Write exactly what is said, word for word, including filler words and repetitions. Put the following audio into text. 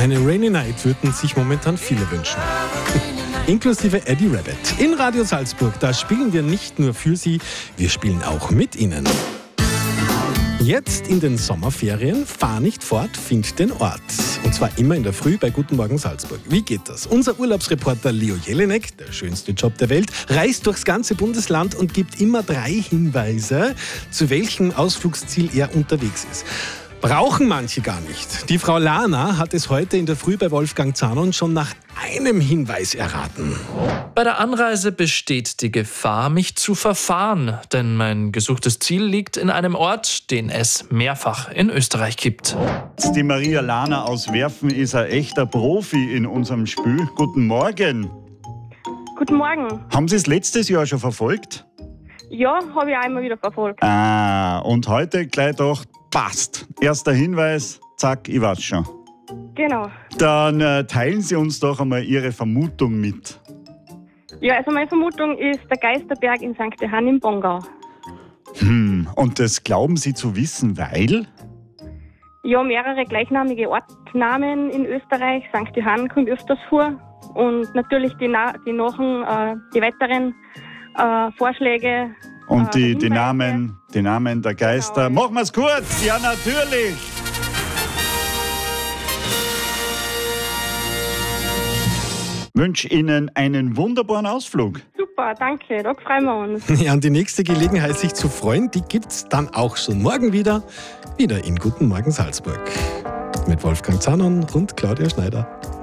Eine Rainy Night würden sich momentan viele wünschen. Inklusive Eddie Rabbit. In Radio Salzburg, da spielen wir nicht nur für Sie, wir spielen auch mit Ihnen. Jetzt in den Sommerferien, fahr nicht fort, find den Ort. Und zwar immer in der Früh bei Guten Morgen Salzburg. Wie geht das? Unser Urlaubsreporter Leo Jelinek, der schönste Job der Welt, reist durchs ganze Bundesland und gibt immer drei Hinweise, zu welchem Ausflugsziel er unterwegs ist. Brauchen manche gar nicht. Die Frau Lana hat es heute in der Früh bei Wolfgang Zanon schon nach einem Hinweis erraten. Bei der Anreise besteht die Gefahr, mich zu verfahren, denn mein gesuchtes Ziel liegt in einem Ort, den es mehrfach in Österreich gibt. Die Maria Lana aus Werfen ist ein echter Profi in unserem Spiel. Guten Morgen. Guten Morgen. Haben Sie es letztes Jahr schon verfolgt? Ja, habe ich auch immer wieder verfolgt. Ah, und heute gleich gedacht, passt. Erster Hinweis, zack, ich weiß schon. Genau. Dann äh, teilen Sie uns doch einmal Ihre Vermutung mit. Ja, also meine Vermutung ist der Geisterberg in Sankt Johann im Bongau. Hm, und das glauben Sie zu wissen, weil? Ja, mehrere gleichnamige Ortsnamen in Österreich. Sankt Johann kommt öfters vor. Und natürlich die, Na- die, Nachen, äh, die weiteren äh, Vorschläge. Und die, äh, die, Namen, die Namen der Geister. Genau. Machen wir es kurz! Ja, natürlich! Ich wünsche Ihnen einen wunderbaren Ausflug. Super, danke, da freuen wir uns. Ja, und die nächste Gelegenheit, sich zu freuen, die gibt's dann auch schon morgen wieder. Wieder in Guten Morgen Salzburg. Mit Wolfgang Zanon und Claudia Schneider.